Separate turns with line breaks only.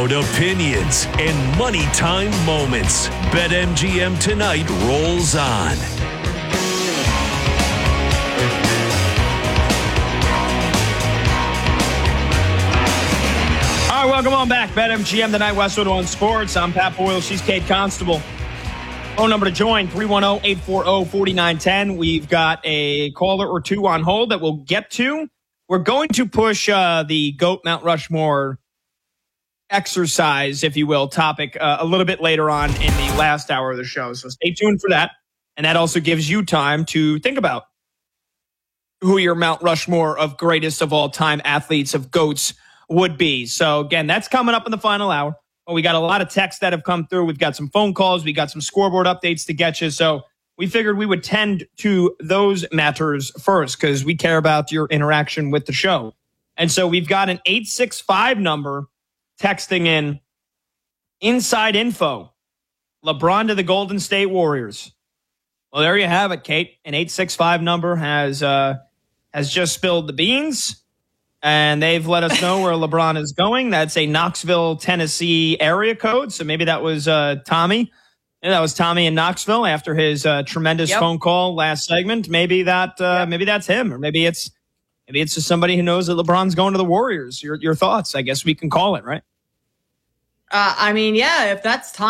Loud opinions and money time moments. BetMGM tonight rolls on.
All right, welcome on back. BetMGM tonight, Westwood One Sports. I'm Pat Boyle. She's Kate Constable. Phone number to join, 310-840-4910. We've got a caller or two on hold that we'll get to. We're going to push the GOAT Mount Rushmore exercise, if you will, topic a little bit later on in the last hour of the show. So stay tuned for that. And that also gives you time to think about who your Mount Rushmore of greatest of all time athletes, of GOATs, would be. So again, that's coming up in the final hour. But we got a lot of texts that have come through. We've got some phone calls. We got some scoreboard updates to get you. So we figured we would tend to those matters first because we care about your interaction with the show. And so we've got an 865 number texting in inside info. LeBron to the Golden State Warriors. Well, there you have it, Kate. An 865 number has just spilled the beans, and they've let us know where LeBron is going. That's a Knoxville, Tennessee area code. So maybe that was Tommy. Yeah, that was Tommy in Knoxville after his tremendous phone call last segment. Maybe maybe that's him, or maybe it's just somebody who knows that LeBron's going to the Warriors. Your thoughts? I guess we can call it, right?
I mean, yeah, if that's Tommy.